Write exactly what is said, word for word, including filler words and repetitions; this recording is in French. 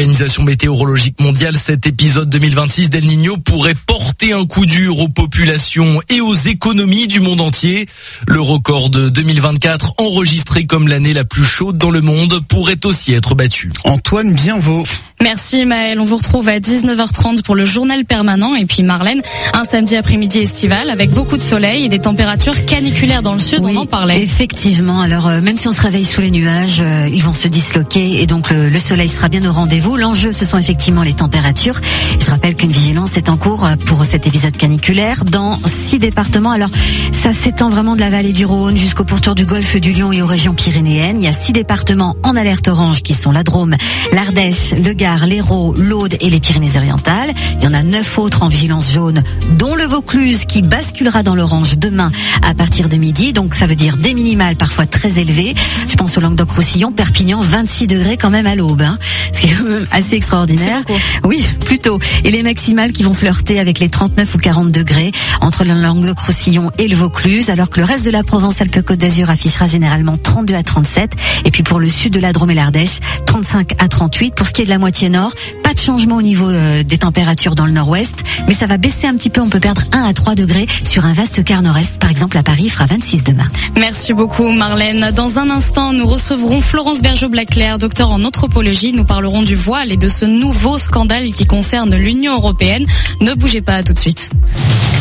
l'Organisation météorologique mondiale, cet épisode deux mille vingt-six d'El Niño pourrait porter un coup dur aux populations et aux économies du monde entier. Le record de deux mille vingt-quatre, enregistré comme l'année la plus chaude dans le monde, pourrait aussi être battu. Antoine Bienvaux. Merci Maëlle, on vous retrouve à dix-neuf heures trente pour le journal permanent. Et puis Marlène, un samedi après-midi estival avec beaucoup de soleil et des températures caniculaires dans le sud, oui, on en parlait. Effectivement, alors euh, même si on se réveille sous les nuages, euh, ils vont se disloquer et donc euh, le soleil sera bien au rendez-vous. L'enjeu, ce sont effectivement les températures. Je rappelle qu'une vigilance est en cours pour cet épisode caniculaire dans six départements. Alors ça s'étend vraiment de la vallée du Rhône jusqu'au pourtour du golfe du Lion et aux régions pyrénéennes. Il y a six départements en alerte orange qui sont la Drôme, l'Ardèche, le Gard, l'Hérault, l'Aude et les Pyrénées-Orientales. Il y en a neuf autres en vigilance jaune, dont le Vaucluse qui basculera dans l'orange demain à partir de midi. Donc ça veut dire des minimales parfois très élevées. Je pense au Languedoc-Roussillon, Perpignan, vingt-six degrés quand même à l'aube, hein. Ce qui est quand même assez extraordinaire. Oui, plutôt. Et les maximales qui vont flirter avec les trente-neuf ou quarante degrés entre le Languedoc-Roussillon et le Vaucluse, alors que le reste de la Provence-Alpes-Côte d'Azur affichera généralement trente-deux à trente-sept. Et puis pour le sud de la Drôme et l'Ardèche, trente-cinq à trente-huit. Pour ce qui est de la moitié nord, pas de changement au niveau euh, des températures dans le nord-ouest, mais ça va baisser un petit peu. On peut perdre un à trois degrés sur un vaste quart nord-est. Par exemple, à Paris, il fera vingt-six demain. Merci beaucoup Marlène. Dans un instant, nous recevrons Florence Bergeau-Blaclair, docteur en anthropologie. Nous parlerons du voile et de ce nouveau scandale qui concerne l'Union européenne. Ne bougez pas, à tout de suite.